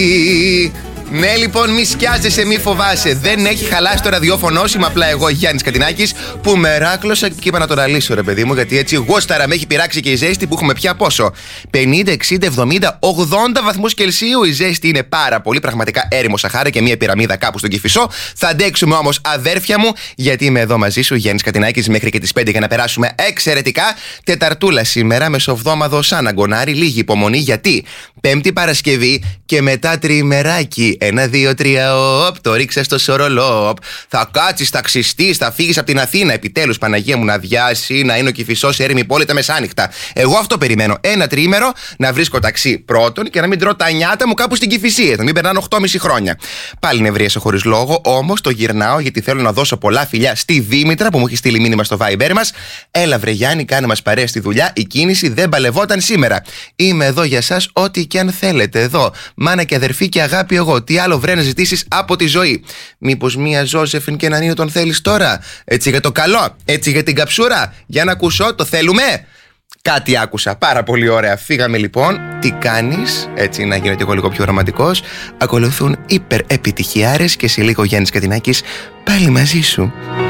Ναι, λοιπόν, μη σκιάζεσαι, μη φοβάσαι. Δεν έχει χαλάσει το ραδιόφωνο. Είμαι απλά εγώ, Γιάννης Κατινάκης, που με ράκλωσα και είπα να το ραλίσω, ρε παιδί μου, γιατί έτσι γόσταρα με έχει πειράξει και η ζέστη που έχουμε πια πόσο. 50, 60, 70, 80 βαθμούς Κελσίου. Η ζέστη είναι πάρα πολύ, πραγματικά έρημο Σαχάρα και μια πυραμίδα κάπου στον Κηφισό. Θα αντέξουμε όμως, αδέρφια μου, γιατί είμαι εδώ μαζί σου, Γιάννης Κατινάκης, μέχρι και τις 5 για να περάσουμε εξαιρετικά. Τεταρτούλα σήμερα, μεσοβδόμαδο σαν αγκονάρι, λίγη υπομονή, γιατί Πέμπτη Παρασκευή και μετά τριημεράκι. 1, 2, 3, οπ, το ρίξα στο σορολόπ. Θα κάτσεις, θα ξυστείς, θα φύγεις από την Αθήνα. Επιτέλους, Παναγία μου, να αδειάσει, να είναι ο Κηφισός έρημη πόλη τα μεσάνυχτα. Εγώ αυτό περιμένω. Ένα τριήμερο να βρίσκω ταξί πρώτον και να μην τρώω τα νιάτα μου κάπου στην Κηφισία. Να μην περνάνε 8,5 χρόνια. Πάλι νευρίασα χωρίς λόγο, όμως το γυρνάω γιατί θέλω να δώσω πολλά φιλιά στη Δήμητρα που μου έχει στείλει μήνυμα στο Viber μας. Έλα, βρε Γιάννη, κάνε μας παρέα στη δουλειά. Η κίνηση δεν παλευόταν σήμερα. Είμαι εδώ για σας, ό,τι και αν θέλετε. Εδώ, μάνα και αδερφή και αγάπη εγώ. Τι άλλο βρε να ζητήσεις από τη ζωή? Μήπως μία Ζώσεφιν και έναν Νίνο τον θέλεις τώρα? Έτσι για το καλό, έτσι για την καψούρα? Για να ακούσω, το θέλουμε? Κάτι άκουσα, πάρα πολύ ωραία. Φύγαμε λοιπόν. Τι κάνεις? Έτσι να γίνω και εγώ λίγο πιο ρομαντικός. Ακολουθούν υπερ επιτυχιάρες και σε λίγο Γιάννης Κατινάκης πάλι μαζί σου.